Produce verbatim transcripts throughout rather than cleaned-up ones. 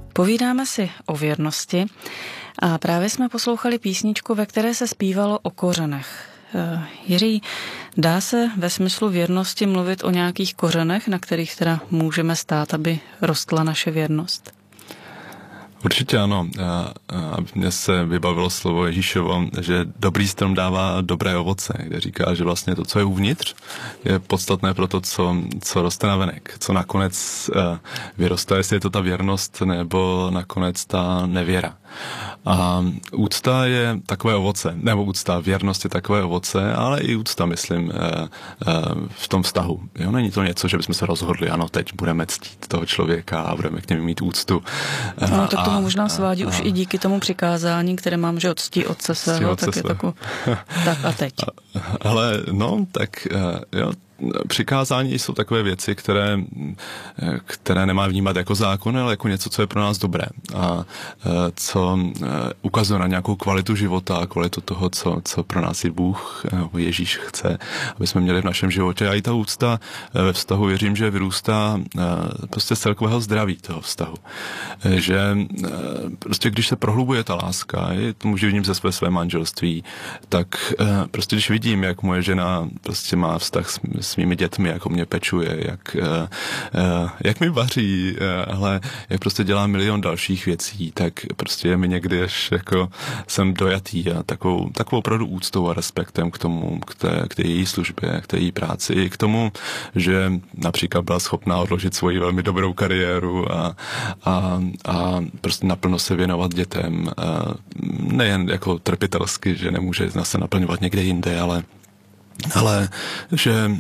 Povídáme si o věrnosti a právě jsme poslouchali písničku, ve které se zpívalo o kořenech. Jiří, dá se ve smyslu věrnosti mluvit o nějakých kořenech, na kterých teda můžeme stát, aby rostla naše věrnost? Určitě ano. Mně se vybavilo slovo Ježíšovo, že dobrý strom dává dobré ovoce, kde říká, že vlastně to, co je uvnitř, je podstatné pro to, co, co roste navenek, co nakonec vyroste, jestli je to ta věrnost nebo nakonec ta nevěra. A úcta je takové ovoce, nebo úcta, věrnost je takové ovoce, ale i úcta, myslím, v tom vztahu. Jo, není to něco, že bychom se rozhodli, ano, teď budeme ctít toho člověka a budeme k němu mít úctu. No, tak tomu možná svádí a, už a, i díky tomu přikázání, které mám, že ctí otce svého, tak je takovou, tak a teď. Ale no, tak jo, přikázání jsou takové věci, které, které nemá vnímat jako zákon, ale jako něco, co je pro nás dobré a co ukazuje na nějakou kvalitu života, kvalitu toho, co, co pro nás i Bůh, Ježíš chce, aby jsme měli v našem životě. A i ta úcta ve vztahu, věřím, že vyrůstá prostě z celkového zdraví toho vztahu. Že prostě když se prohlubuje ta láska, to můžu vidím ze své své manželství, tak prostě když vidím, jak moje žena prostě má vztah s s mými dětmi, jak o mě pečuje, jak, jak mi vaří, ale jak prostě dělá milion dalších věcí, tak prostě je mi někdy až jako jsem dojatý a takovou, takovou opravdu úctou a respektem k tomu, k té, k té její službě, k té její práci, i k tomu, že například byla schopná odložit svoji velmi dobrou kariéru a, a, a prostě naplno se věnovat dětem. Nejen jako trpitelsky, že nemůže se naplňovat někde jinde, ale, ale že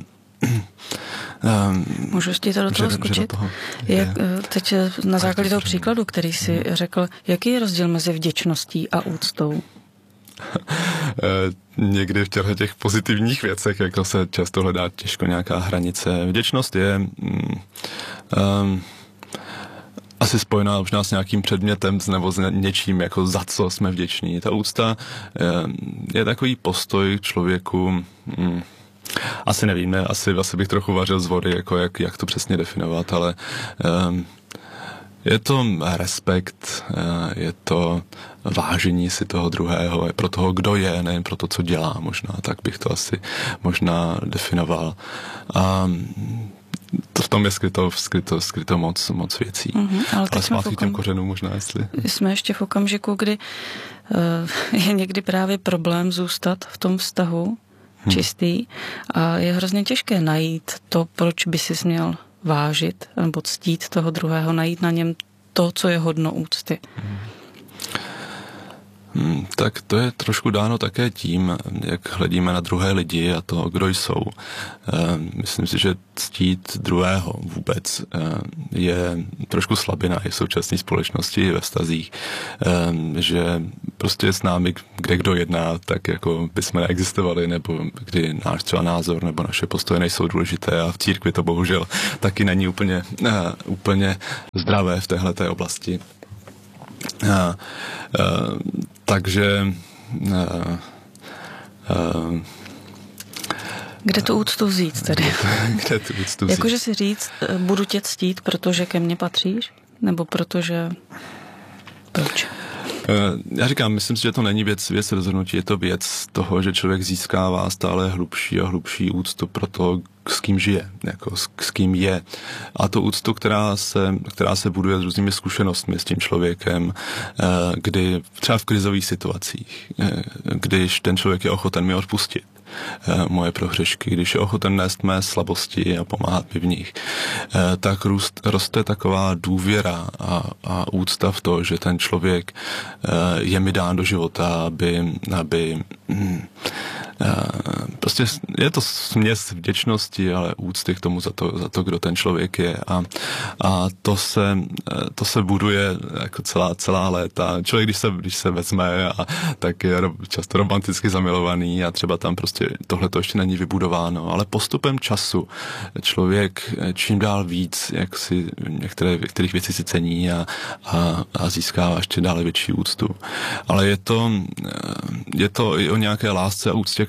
Um, Můžu ti to do toho že, skočit? Že do toho Jak, teď na základě toho příkladu, který jsi řekl, jaký je rozdíl mezi vděčností a úctou? Někdy v těchto těch pozitivních věcech jako se často hledá těžko nějaká hranice. Vděčnost je um, asi spojená možná s nějakým předmětem nebo s něčím, jako za co jsme vděční. Ta úcta je, je takový postoj k člověku. Um, Asi nevíme, asi, asi bych trochu vařil z vody, jako jak, jak to přesně definovat, ale um, je to respekt, uh, je to vážení si toho druhého, je pro toho, kdo je, nejen pro to, co dělá možná, tak bych to asi možná definoval. A to v tom je skryto, skryto, skryto moc, moc věcí. Mm-hmm, ale ale zpátky okam... těm kořenům možná, jestli... Jsme ještě v okamžiku, kdy uh, je někdy právě problém zůstat v tom vztahu, čistý a je hrozně těžké najít to, proč by si měl vážit nebo ctít toho druhého, najít na něm to, co je hodno úcty. Hmm, tak to je trošku dáno také tím, jak hledíme na druhé lidi a to, kdo jsou. E, myslím si, že ctít druhého vůbec e, je trošku slabina i v současné společnosti, i ve vztazích, e, že prostě s námi, kde kdo jedná, tak jako bychom neexistovali, nebo kdy náš třeba názor nebo naše postoje nejsou důležité a v církvi to bohužel taky není úplně, e, úplně zdravé v téhleté oblasti. A, a, takže a, a, kde tu úctu vzít tedy? Kde tu úctu vzít? Jakože si říct, budu tě ctít, protože ke mně patříš? Nebo protože... Proč? Já říkám, myslím si, že to není věc, věc rozhodnutí, je to věc toho, že člověk získává stále hlubší a hlubší úctu pro to, s kým žije, jako s, s kým je. A to úctu, která se, která se buduje s různými zkušenostmi s tím člověkem, kdy třeba v krizových situacích, když ten člověk je ochoten mi odpustit moje prohřešky, když je ochoten nést mé slabosti a pomáhat mi v nich, tak růst, roste taková důvěra a, a úcta v to, že ten člověk je mi dán do života, aby, aby prostě je to směs vděčnosti, ale úcty k tomu za to, za to kdo ten člověk je a, a to, se, to se buduje jako celá, celá léta. Člověk, když se, když se vezme, a, tak je často romanticky zamilovaný a třeba tam prostě tohle to ještě není vybudováno, ale postupem času člověk čím dál víc, jak si některé, některých věcí si cení a, a, a získává ještě dále větší úctu. Ale je to, je to i o nějaké lásce a úctě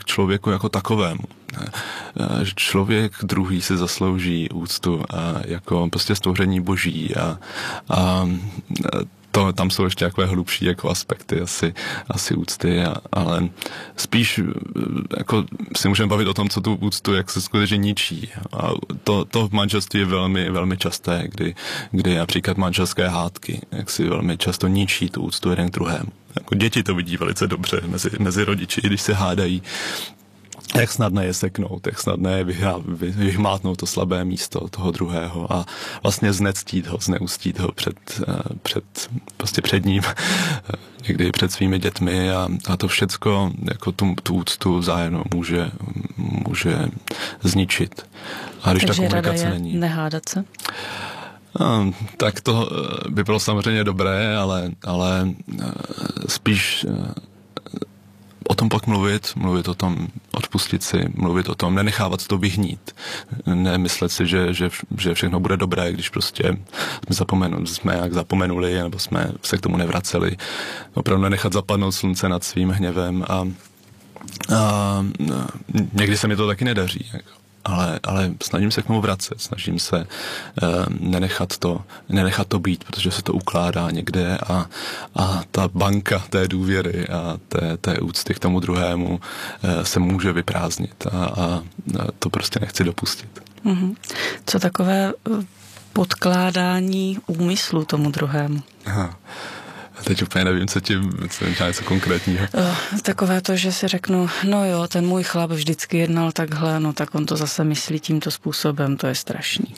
k člověku jako takovému. Člověk druhý si zaslouží úctu a jako prostě stvoření boží a, a to, tam jsou ještě takové hlubší jako aspekty asi, asi úcty, a, ale spíš jako si můžeme bavit o tom, co tu úctu jak se skutečně ničí. A to, to v manželství je velmi, velmi časté, kdy, kdy například manželské hádky jak si velmi často ničí tu úctu jeden k druhému. Jako děti to vidí velice dobře mezi, mezi rodiči, i když se hádají, jak snadné je seknout, jak snadné je vyhmátnout to slabé místo toho druhého a vlastně znectít ho, zneustít ho před, před, prostě před ním, někdy před svými dětmi a, a to všecko jako tu, tu úctu vzájemnou může, může zničit. A když takže ta komunikace rada je není. nehádat se? No, tak to by bylo samozřejmě dobré, ale, ale spíš o tom pak mluvit, mluvit o tom, odpustit si, mluvit o tom, nenechávat to vyhnít. Nemyslet si, že, že, že všechno bude dobré, když prostě jsme, zapomenu, jsme jak zapomenuli, nebo jsme se k tomu nevraceli. Opravdu nenechat zapadnout slunce nad svým hněvem a, a někdy se mi to taky nedaří. Jako. Ale, ale snažím se k tomu vracet, snažím se uh, nenechat, to, nenechat to být, protože se to ukládá někde a, a ta banka té důvěry a té, té úcty k tomu druhému uh, se může vyprázdnit a, a to prostě nechci dopustit. Mm-hmm. Co takové podkládání úmyslu tomu druhému? Aha. Teď úplně nevím, co tím, co je něco konkrétního. Takové to, že si řeknu, no jo, ten můj chlap vždycky jednal takhle, no tak on to zase myslí tímto způsobem, to je strašný.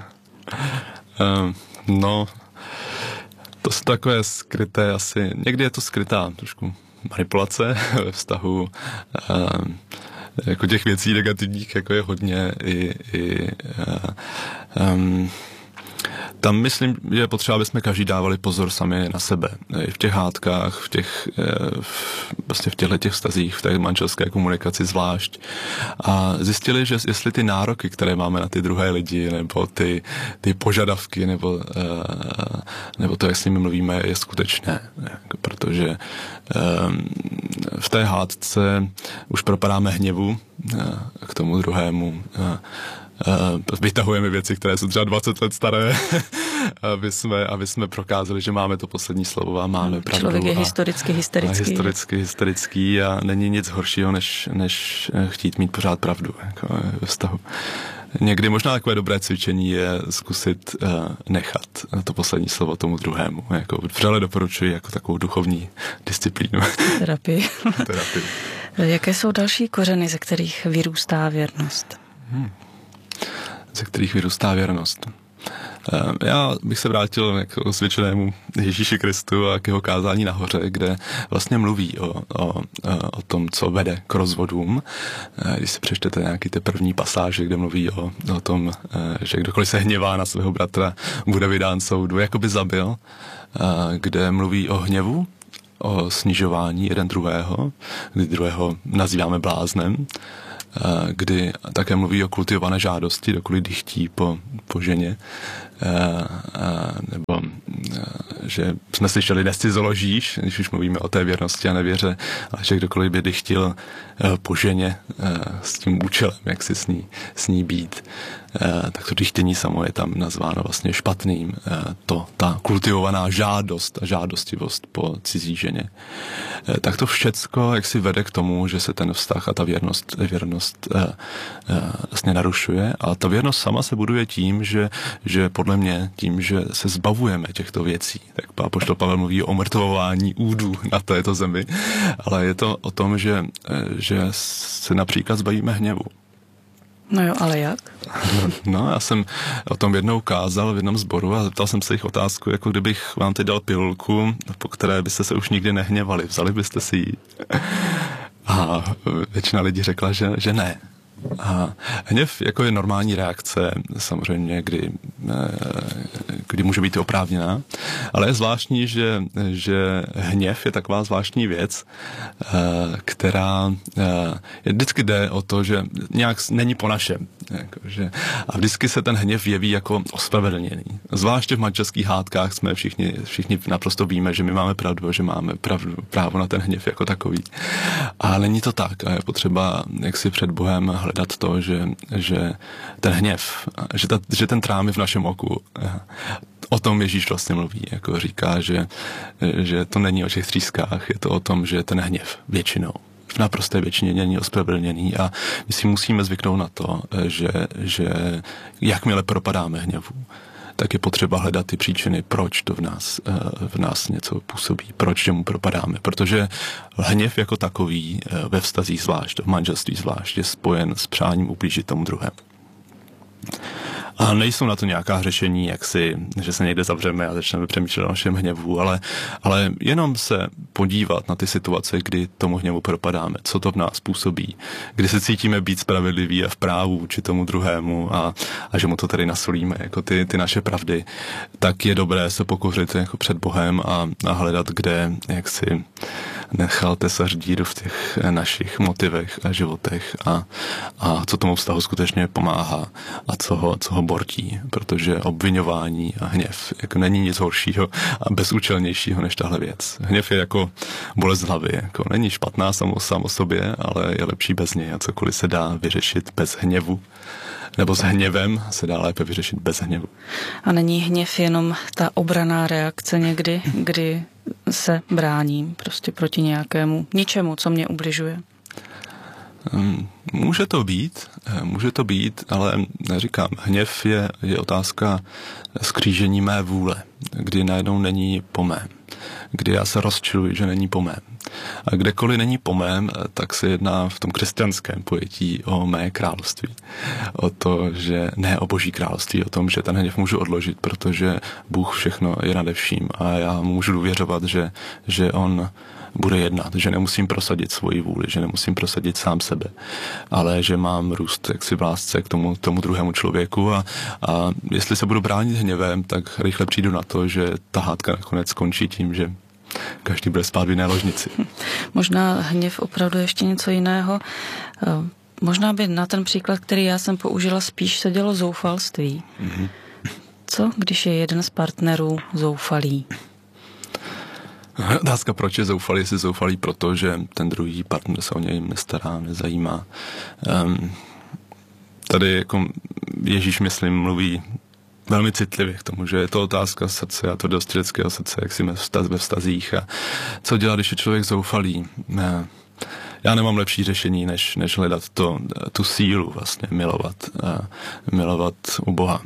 No, to jsou takové skryté asi, někdy je to skrytá trošku manipulace ve vztahu, jako těch věcí negativních, jako je hodně i, i um, tam myslím, že je potřeba, aby jsme každý dávali pozor sami na sebe. I v těch hádkách, v těch, v, vlastně v těchto těch vztazích, v té manželské komunikaci zvlášť. A zjistili, že jestli ty nároky, které máme na ty druhé lidi, nebo ty, ty požadavky, nebo, nebo to, jak s nimi mluvíme, je skutečné. Protože v té hádce už propadáme hněvu k tomu druhému. Uh, vytahujeme věci, které jsou třeba dvacet let staré, aby jsme, aby jsme prokázali, že máme to poslední slovo a máme pravdu. Člověk je a, historicky hysterický. A historicky hysterický a není nic horšího, než, než chtít mít pořád pravdu jako ve vztahu. Někdy možná takové dobré cvičení je zkusit uh, nechat to poslední slovo tomu druhému. Jako vřele doporučuji jako takovou duchovní disciplínu. Terapii. Terapii. Jaké jsou další kořeny, ze kterých vyrůstá věrnost? Hmm. ze kterých vyrůstá věrnost. Já bych se vrátil k osvědčenému Ježíši Kristu a k jeho kázání nahoře, kde vlastně mluví o, o, o tom, co vede k rozvodům. Když si přečtete nějaký ty první pasáže, kde mluví o, o tom, že kdokoliv se hněvá na svého bratra, bude vydán soudu, jako by zabil, kde mluví o hněvu, o snižování jeden druhého, kdy druhého nazýváme bláznem, kdy také mluví o kultivované žádosti, dokud dychtí po, po ženě, nebo že jsme slyšeli nescizoložíš, když už mluvíme o té věrnosti a nevěře, ale že kdokoliv by dychtil po ženě s tím účelem, jak si s ní, s ní být, tak to dychtění samo je tam nazváno vlastně špatným. To, ta kultivovaná žádost a žádostivost po cizí ženě. Tak to všecko, jak si vede k tomu, že se ten vztah a ta věrnost, věrnost vlastně narušuje a ta věrnost sama se buduje tím, že, že podle mě tím, že se zbavujeme těchto věcí. Tak apoštol Pavel mluví o mrtvování údů na této zemi, ale je to o tom, že, že se například zbavíme hněvu. No jo, ale jak? No, já jsem o tom jednou kázal v jednom sboru a zeptal jsem se jich otázku, jako kdybych vám teď dal pilulku, po které byste se už nikdy nehněvali. Vzali byste si ji? A většina lidí řekla, že, že ne. A hněv jako je normální reakce, samozřejmě, kdy, kdy může být oprávněná, ale je zvláštní, že, že hněv je taková zvláštní věc, která vždycky jde o to, že nějak není po našem. Jakože, a vždycky se ten hněv jeví jako ospravedlněný. Zvláště v manželských hádkách jsme všichni, všichni naprosto víme, že my máme pravdu, že máme pravdu, právo na ten hněv jako takový. A není to tak a je potřeba jak si před Bohem hledat to, že, že ten hněv, že, ta, že ten trám je v našem oku. O tom Ježíš vlastně mluví, jako říká, že, že to není o těch třískách, je to o tom, že ten hněv většinou v naprosté většině není ospravedlněný a my si musíme zvyknout na to, že, že jakmile propadáme hněvu, tak je potřeba hledat ty příčiny, proč to v nás, v nás něco působí, proč čemu propadáme. Protože hněv jako takový ve vztazích zvlášť, v manželství zvlášť, je spojen s přáním ublížit tomu druhému. A nejsou na to nějaká řešení, jak si, že se někde zavřeme a začneme přemýšlet o našem hněvu, ale, ale jenom se podívat na ty situace, kdy tomu hněvu propadáme, co to v nás působí, kdy se cítíme být spravedliví a v právu vůči tomu druhému a, a že mu to tady nasolíme, jako ty, ty naše pravdy, tak je dobré se pokořit jako před Bohem a, a hledat, kde, jak si nechal tesař díru v těch našich motivech a životech a, a co tomu vztahu skutečně pomáhá a co ho, co ho bortí, protože obviňování a hněv jako není nic horšího a bezúčelnějšího než tahle věc. Hněv je jako bolest hlavy, jako není špatná samo, sám o sobě, ale je lepší bez něj a cokoliv se dá vyřešit bez hněvu nebo s hněvem se dá lépe vyřešit bez hněvu. A není hněv jenom ta obranná reakce někdy, kdy se bráním prostě proti nějakému ničemu, co mě ubližuje? Může to být, může to být, ale říkám, hněv je, je otázka skřížení mé vůle, kdy najednou není po mém, kdy já se rozčiluji, že není po mém. A kdekoliv není po mém, tak se jedná v tom křesťanském pojetí o mé království. O to, že ne o Boží království, o tom, že ten hněv můžu odložit, protože Bůh všechno je nade vším a já můžu důvěřovat, že, že on bude jednat, že nemusím prosadit svoji vůli, že nemusím prosadit sám sebe, ale že mám růst jaksi v lásce k tomu, tomu druhému člověku a, a jestli se budu bránit hněvem, tak rychle přijdu na to, že ta hádka nakonec skončí tím, že každý bude spát v jiné ložnici. Možná hněv opravdu ještě něco jiného. Možná by na ten příklad, který já jsem použila, spíš se dělo zoufalství. Mm-hmm. Co, když je jeden z partnerů zoufalý? Otázka, proč je zoufalý, jestli zoufalý proto, že ten druhý partner se o něj nestará, nezajímá. Um, tady jako Ježíš, myslím, mluví velmi citlivě k tomu, že je to otázka srdce a to dost lidského srdce, jak si ve vztazích a co dělat, když je člověk zoufalý. Já nemám lepší řešení, než, než hledat to, tu sílu vlastně milovat, milovat u Boha.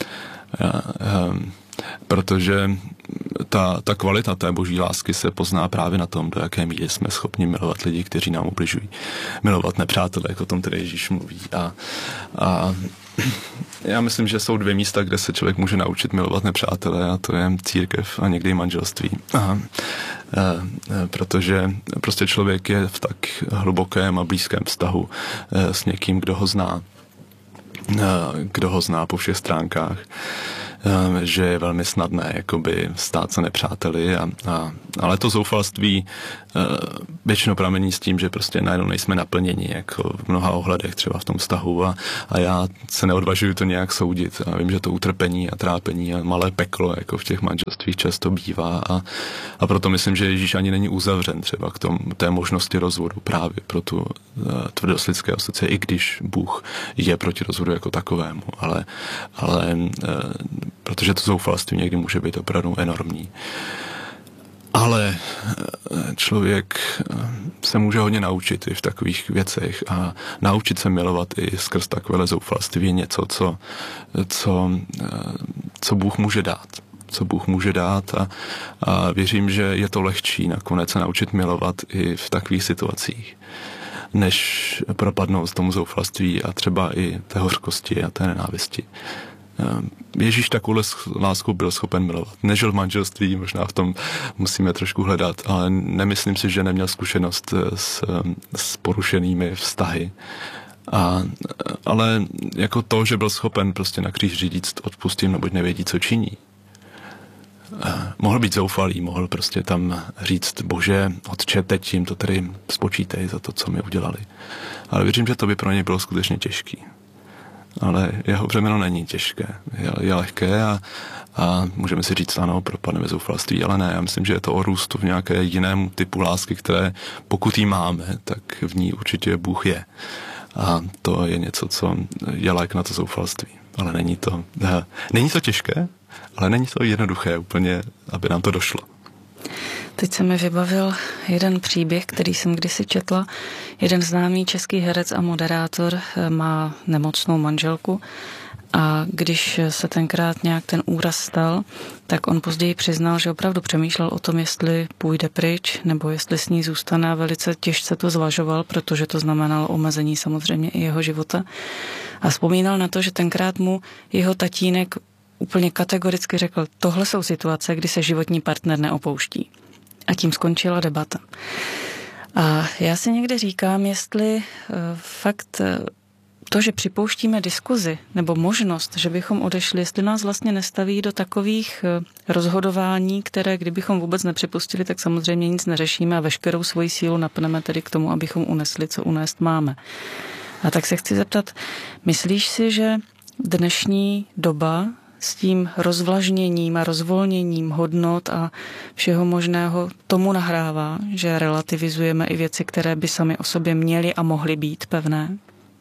Um, protože ta, ta kvalita té boží lásky se pozná právě na tom, do jaké míry jsme schopni milovat lidi, kteří nám ubližují. Milovat nepřátele, jak o tom tedy Ježíš mluví. A, a já myslím, že jsou dvě místa, kde se člověk může naučit milovat nepřátele a to je církev a někdy manželství. A, a, a, protože prostě člověk je v tak hlubokém a blízkém vztahu a, s někým, kdo ho zná. A, kdo ho zná po všech stránkách, že je velmi snadné jakoby stát se nepřáteli, a, a, ale to zoufalství většinou pramení s tím, že prostě najednou nejsme naplněni jako v mnoha ohledech třeba v tom vztahu a, a já se neodvažuji to nějak soudit a vím, že to utrpení a trápení a malé peklo jako v těch manželstvích často bývá a, a proto myslím, že Ježíš ani není uzavřen třeba k tom, té možnosti rozvodu právě pro tu uh, tvrdost lidského srdce, i když Bůh je proti rozvodu jako takovému, ale, ale uh, protože to zoufalství někdy může být opravdu enormní. Ale člověk se může hodně naučit i v takových věcech a naučit se milovat i skrz takové zoufalství je něco, co, co, co Bůh může dát. Co Bůh může dát a, a věřím, že je to lehčí nakonec se naučit milovat i v takových situacích, než propadnout tomu zoufalství a třeba i té hořkosti a té nenávisti. Ježíš takovou lásku byl schopen milovat. Nežil v manželství, možná v tom musíme trošku hledat, ale nemyslím si, že neměl zkušenost s, s porušenými vztahy A, ale jako to, že byl schopen prostě na kříž říct odpustím, neboť nevědí, co činí. A mohl být zoufalý, mohl prostě tam říct, bože, otče, teď jim to tedy spočítej za to, co mi udělali. Ale věřím, že to by pro ně bylo skutečně těžký. Ale jeho břemeno není těžké, je, je lehké a, a můžeme si říct, ano, propadneme zoufalství, ale ne, já myslím, že je to o růstu v nějaké jiném typu lásky, které pokud jí máme, tak v ní určitě Bůh je. A to je něco, co je lék na to zoufalství. Ale není to, ne, není to těžké, ale není to jednoduché úplně, aby nám to došlo. Teď se mi vybavil jeden příběh, který jsem kdysi četla. Jeden známý český herec a moderátor má nemocnou manželku a když se tenkrát nějak ten úraz stal, tak on později přiznal, že opravdu přemýšlel o tom, jestli půjde pryč nebo jestli s ní zůstane a velice těžce to zvažoval, protože to znamenalo omezení samozřejmě i jeho života. A vzpomínal na to, že tenkrát mu jeho tatínek úplně kategoricky řekl, tohle jsou situace, kdy se životní partner neopouští. A tím skončila debata. A já si někdy říkám, jestli uh, fakt uh, to, že připouštíme diskuzi nebo možnost, že bychom odešli, jestli nás vlastně nestaví do takových uh, rozhodování, které kdybychom vůbec nepřipustili, tak samozřejmě nic neřešíme a veškerou svoji sílu napneme tedy k tomu, abychom unesli, co unést máme. A tak se chci zeptat, myslíš si, že dnešní doba s tím rozvlažněním a rozvolněním hodnot a všeho možného tomu nahrává, že relativizujeme i věci, které by sami o sobě měly a mohly být pevné?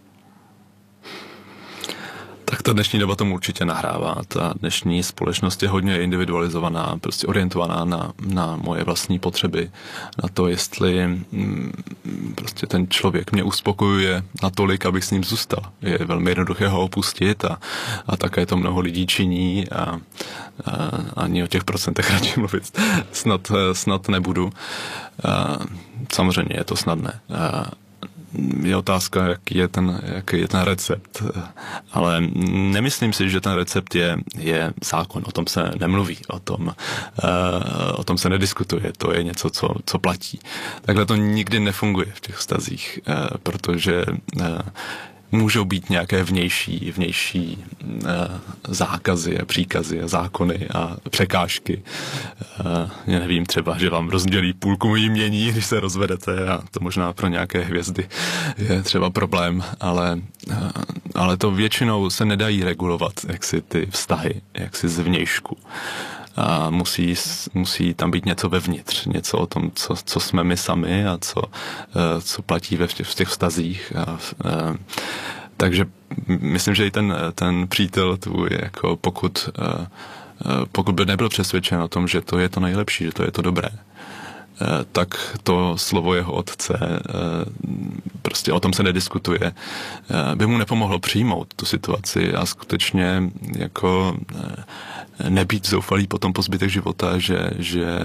Tak ta dnešní doba tomu určitě nahrává. Ta dnešní společnost je hodně individualizovaná, prostě orientovaná na, na moje vlastní potřeby, na to, jestli mm, prostě ten člověk mě uspokojuje natolik, abych s ním zůstal. Je velmi jednoduché ho opustit a, a také to mnoho lidí činí a, a ani o těch procentech radši mluvit snad, snad nebudu. A, samozřejmě je to snadné. A, je otázka, jaký je ten, jaký je ten recept. Ale nemyslím si, že ten recept je, je zákon. O tom se nemluví, o tom, uh, o tom se nediskutuje. To je něco, co, co platí. Takhle to nikdy nefunguje v těch vztazích, uh, protože uh, můžou být nějaké vnější, vnější uh, zákazy a příkazy a zákony a překážky. Uh, já nevím, třeba, že vám rozdělí půlku mojí jmění, když se rozvedete a to možná pro nějaké hvězdy je třeba problém, ale, uh, ale to většinou se nedají regulovat, jak si ty vztahy, jak si zvnějšku. A musí, musí tam být něco vevnitř, něco o tom, co, co jsme my sami a co, co platí ve v těch vztazích. A, a, takže myslím, že i ten, ten přítel tvůj, jako pokud, pokud by nebyl přesvědčen o tom, že to je to nejlepší, že to je to dobré, tak to slovo jeho otce, prostě o tom se nediskutuje, by mu nepomohlo přijmout tu situaci a skutečně jako nebýt zoufalý potom po zbytek života, že, že,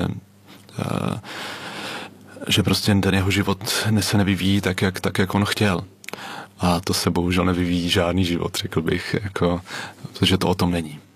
že prostě ten jeho život se nevyvíjí tak, jak, tak, jak on chtěl. A to se bohužel nevyvíjí žádný život, řekl bych, jako, protože to o tom není.